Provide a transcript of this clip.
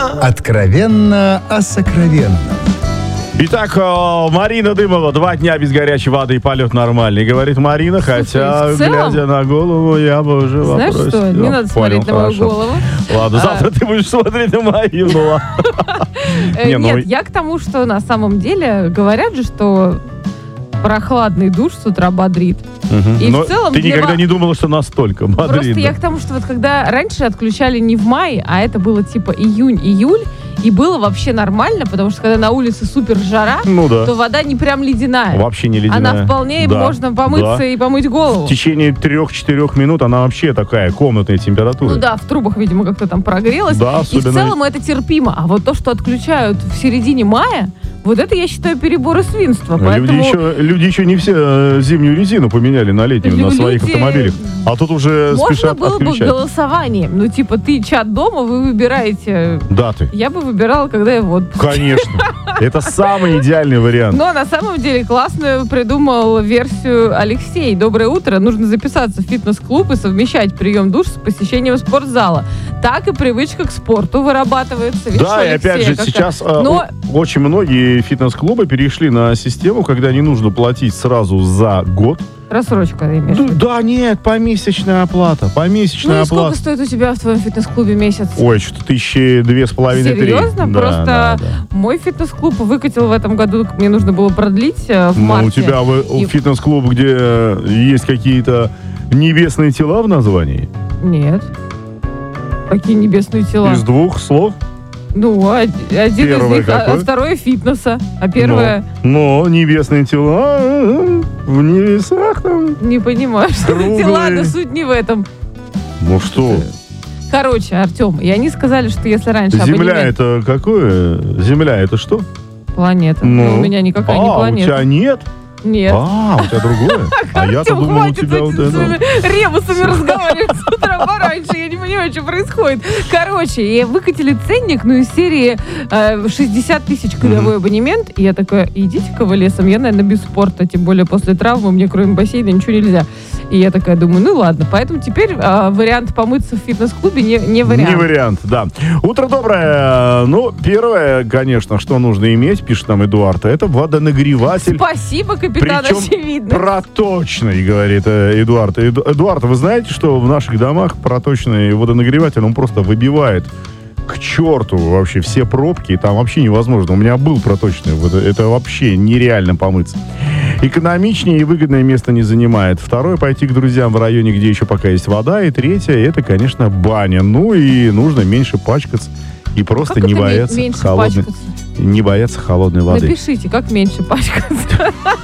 Откровенно о сокровенном. Итак, Марина Дымова, 2 дня без горячей воды и полет нормальный. Говорит Марина, хотя, в целом, глядя на голову, я бы уже знаешь вопрос... что, не надо смотреть на мою голову. Ладно, завтра ты будешь смотреть на мою. Нет, я к тому, что на самом деле говорят же, что прохладный душ с утра бодрит. И но в целом ты никогда не думала, что настолько бодрит. Просто я к тому, что вот когда раньше отключали не в мае, а это было типа июнь-июль, и было вообще нормально, потому что когда на улице супер жара, то вода не прям ледяная. Вообще не ледяная. Она вполне можно помыться и помыть голову. В течение 3-4 минут она вообще такая комнатная температура. Ну да, в трубах, видимо, как-то там прогрелась. Да, и в целом это терпимо. А вот то, что отключают в середине мая, вот это, я считаю, перебор и свинство. Поэтому... Люди еще не все зимнюю резину поменяли на летнюю на своих автомобилях. А тут уже спешат отключать. Можно было бы голосованием. Ну, типа, ты чат дома, вы выбираете... Даты. Я бы выбирала, когда я в отпуске. Конечно. Это самый идеальный вариант. Но на самом деле классную придумал версию Алексей. Доброе утро. Нужно записаться в фитнес-клуб и совмещать прием душ с посещением спортзала. Так и привычка к спорту вырабатывается. Видишь, да, и опять же, сейчас очень многие фитнес-клубы перешли на систему, когда не нужно платить сразу за год. Рассрочка, имеешь в виду? Да, нет, помесячная оплата. Помесячная оплата. Сколько стоит у тебя в твоем фитнес-клубе месяц? Ой, что-то 2,5-3. Серьезно? Да, просто мой фитнес-клуб выкатил в этом году, мне нужно было продлить в марте. У тебя фитнес-клуб, где есть какие-то небесные тела в названии? Нет. Какие небесные тела? Из 2 слов? Ну, один первое из них, а второе фитнеса. А первое... Но небесные тела в небесах там... Не понимаю, что за тела, но суть не в этом. Ну что? Короче, Артем, и они сказали, что если раньше... Земля это какое? Земля это что? Планета. Но у меня никакая не планета. У тебя нет? Нет. У тебя другое? А я-то думал, у тебя вот это... ребусами разговаривать с утра пораньше. Я не понимаю, что происходит. Короче, выкатили ценник, из серии 60 тысяч годовой абонемент. И я такая, идите-ка вы лесом. Я, наверное, без спорта. Тем более после травмы мне кроме бассейна ничего нельзя. И я такая думаю, ну ладно. Поэтому теперь вариант помыться в фитнес-клубе не вариант. Не вариант, да. Утро доброе. Первое, конечно, что нужно иметь, пишет нам Эдуард, это водонагреватель. Спасибо, капитан, причем очевидно. Проточный, говорит Эдуард. Эдуард, вы знаете, что в наших домах проточный водонагреватель, он просто выбивает к черту вообще все пробки, и там вообще невозможно. У меня был проточный, это вообще нереально помыться. Экономичнее и выгодное место не занимает. Второе, пойти к друзьям в районе, где еще пока есть вода. И третье, это, конечно, баня. Ну и нужно меньше пачкаться и просто не бояться холодной воды. Напишите, как меньше пачкаться.